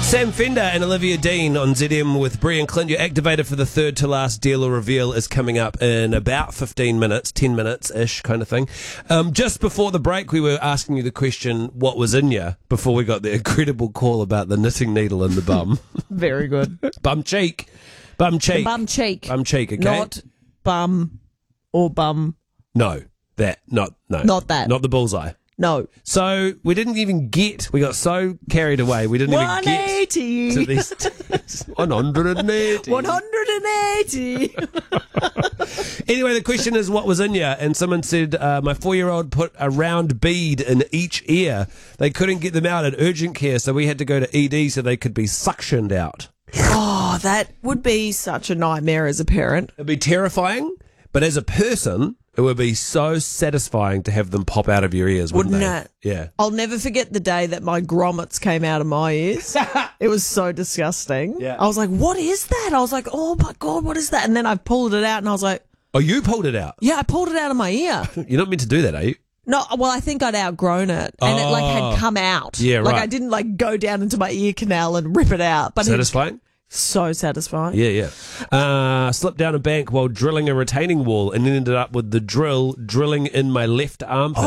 Sam Fender and Olivia Dean on ZM with Brie and Clint. Your activator for the third to last dealer reveal is coming up in about 15 minutes, 10 minutes-ish kind of thing. Just before the break, we were asking you the question, what was in you, before we got the incredible call about the knitting needle in the bum. Very good. Bum cheek. Bum cheek. The bum cheek. Bum cheek, okay? Not bum or bum. No. That. No. Not that. Not the bullseye. No. So we didn't even get, we got so carried away, we didn't even get 180. to these 180. 180. Anyway, the question is, what was in you? And someone said, my 4-year-old put a round bead in each ear. They couldn't get them out at urgent care, so we had to go to ED so they could be suctioned out. Oh, that would be such a nightmare as a parent. It'd be terrifying, but as a person, it would be so satisfying to have them pop out of your ears, wouldn't Wouldn't they? it? Yeah. I'll never forget the day that my grommets came out of my ears. It was so disgusting. Yeah. I was like, what is that? I was like, oh my God, what is that? And then I pulled it out and I was like, Oh, you pulled it out? yeah, I pulled it out of my ear. You're not meant to do that, are you? No, well, I think I'd outgrown it, and it had come out. Yeah, Like right. I didn't go down into my ear canal and rip it out. But Satisfying? so satisfying. Yeah. Slipped down a bank while drilling a retaining wall and ended up with the drill drilling in my left armpit.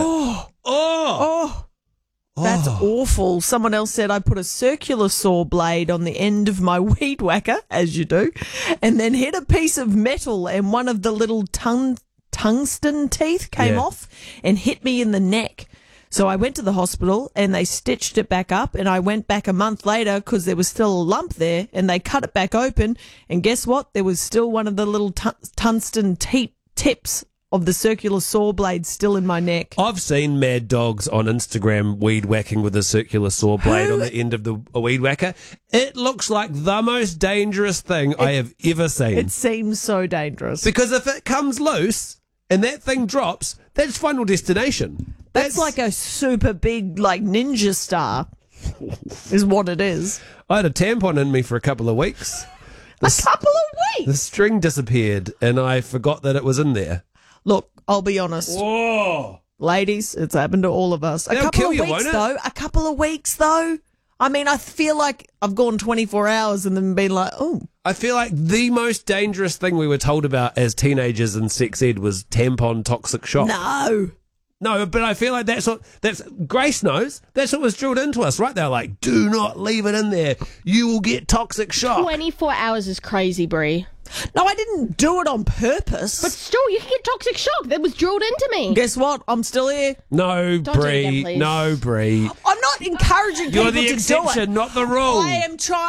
Oh, that's awful. Someone else said I put a circular saw blade on the end of my weed whacker, as you do, and then hit a piece of metal and one of the little tungsten teeth came off and hit me in the neck. So I went to the hospital and they stitched it back up, and I went back a month later because there was still a lump there, and they cut it back open, and guess what? There was still one of the little tungsten tips of the circular saw blade still in my neck. I've seen mad dogs on Instagram weed whacking with a circular saw blade on the end of a weed whacker. It looks like the most dangerous thing I have ever seen. It seems so dangerous. Because if it comes loose and that thing drops, that's Final Destination. That's like a super big, ninja star, is what it is. I had a tampon in me for a couple of weeks. A couple of The weeks? string disappeared and I forgot that it was in there. Look, I'll be honest. Whoa! Ladies, it's happened to all of us. They'll kill you, won't it? A couple of weeks, though. I mean, I feel like I've gone 24 hours and then been like, oh. I feel like the most dangerous thing we were told about as teenagers in sex ed was tampon toxic shock. No, but I feel like that's Grace knows. That's what was drilled into us, right? They're like, do not leave it in there. You will get toxic shock. 24 hours is crazy, Brie. No, I didn't do it on purpose. But still, you can get toxic shock. That was drilled into me. Guess what? I'm still here. No, Don't do it Brie. again, please. No, Brie. I'm not encouraging people You're to the do it. exception, not the rule. I am trying.